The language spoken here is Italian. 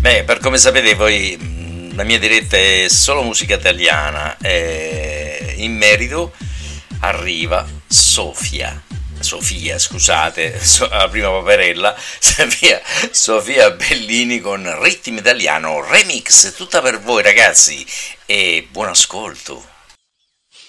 Per come sapete voi, la mia diretta è solo musica italiana. In merito arriva Sofia, scusate, la prima paperella, Sofia Bellini con Ritmo Italiano Remix, tutta per voi ragazzi, e buon ascolto.